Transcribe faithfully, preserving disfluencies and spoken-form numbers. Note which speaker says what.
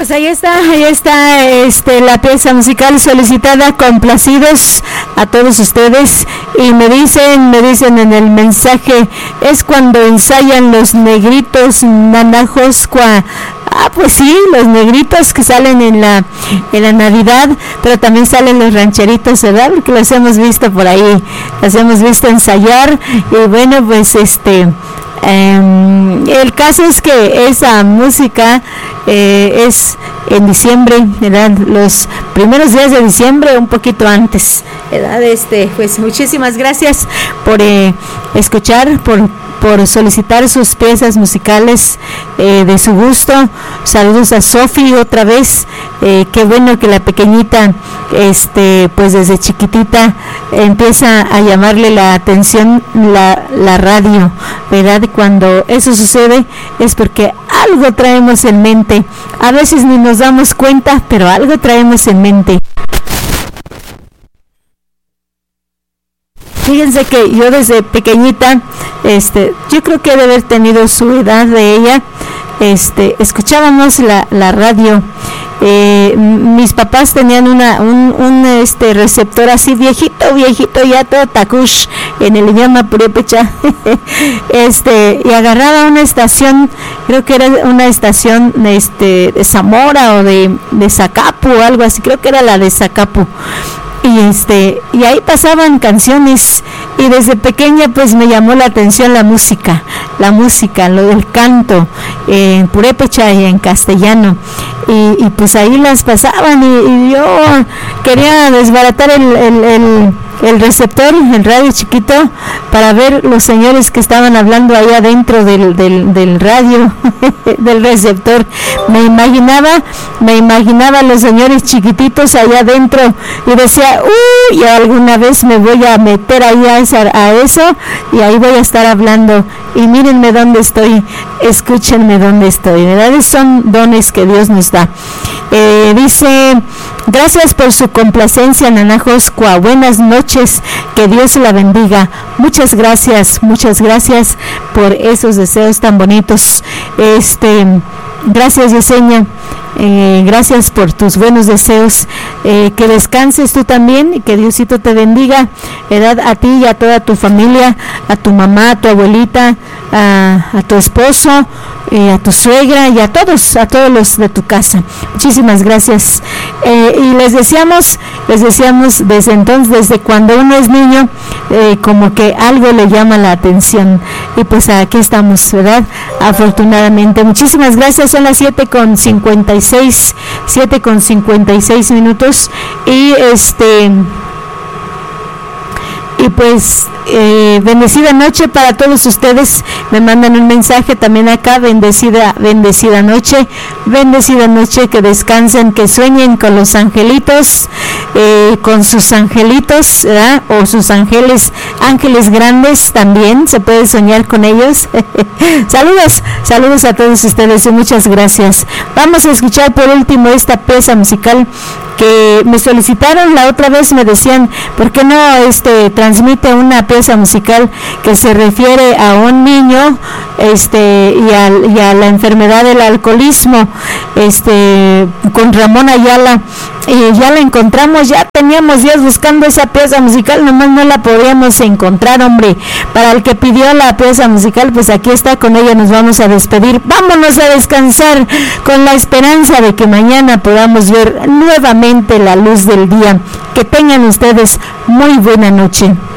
Speaker 1: Pues ahí está, ahí está este la pieza musical solicitada, complacidos a todos ustedes. Y me dicen, me dicen en el mensaje, es cuando ensayan los negritos Nanajoscua. Ah, pues sí, los negritos que salen en la en la Navidad, pero también salen los rancheritos, ¿verdad? Porque los hemos visto por ahí, los hemos visto ensayar. Y bueno, pues este Um, el caso es que esa música eh, es en diciembre, ¿verdad? Los primeros días de diciembre, un poquito antes, ¿verdad? Este, pues muchísimas gracias por eh, escuchar, por por solicitar sus piezas musicales eh, de su gusto. Saludos a Sofi otra vez. Eh, qué bueno que la pequeñita, este, pues desde chiquitita empieza a llamarle la atención la, la radio, ¿verdad? Cuando eso sucede es porque algo traemos en mente. A veces ni nos damos cuenta, pero algo traemos en mente. Fíjense que yo desde pequeñita, este, yo creo que debe haber tenido su edad de ella, este, escuchábamos la, la radio. Eh, mis papás tenían una un, un este receptor así viejito, viejito, ya todo tacush en el idioma purépecha, este, y agarraba una estación, creo que era una estación este, de Zamora o de, de Zacapu o algo así, creo que era la de Zacapu. Y este y ahí pasaban canciones, y desde pequeña pues me llamó la atención la música, la música, lo del canto eh, en purépecha y en castellano, y, y pues ahí las pasaban, y, y yo quería desbaratar el, el, el el receptor, el radio chiquito, para ver los señores que estaban hablando ahí adentro del, del, del radio, del receptor. Me imaginaba, me imaginaba los señores chiquititos allá adentro, y decía, uy, alguna vez me voy a meter ahí a, esa, a eso, y ahí voy a estar hablando, y mírenme dónde estoy, escúchenme dónde estoy, ¿verdad? Son dones que Dios nos da. Eh, dice, gracias por su complacencia, Nanajoscua, buenas noches, que Dios la bendiga. Muchas gracias, muchas gracias por esos deseos tan bonitos. Este, gracias, Yesenia. Eh, gracias por tus buenos deseos, eh, que descanses tú también, y que Diosito te bendiga, ¿verdad? A ti y a toda tu familia, a tu mamá, a tu abuelita, a, a tu esposo, eh, a tu suegra y a todos, a todos los de tu casa. Muchísimas gracias. Eh, y les deseamos, les deseamos desde entonces, desde cuando uno es niño, eh, como que algo le llama la atención, y pues aquí estamos, ¿verdad? Afortunadamente. Muchísimas gracias. Son las siete con cincuenta y seis, siete con cincuenta y seis minutos, y este y pues eh, bendecida noche para todos ustedes. Me mandan un mensaje también acá, bendecida bendecida noche, bendecida noche, que descansen, que sueñen con los angelitos, eh, con sus angelitos, ¿verdad? O sus ángeles, ángeles grandes también, se puede soñar con ellos. Saludos, saludos a todos ustedes y muchas gracias. Vamos a escuchar por último esta pieza musical que me solicitaron la otra vez. Me decían, ¿por qué no este transmite una pieza musical que se refiere a un niño este y a, y a la enfermedad del alcoholismo, este con Ramón Ayala? Y ya la encontramos, ya teníamos días buscando esa pieza musical, nomás no la podíamos encontrar, hombre. Para el que pidió la pieza musical, pues aquí está, con ella nos vamos a despedir. Vámonos a descansar con la esperanza de que mañana podamos ver nuevamente la luz del día. Que tengan ustedes muy buena noche.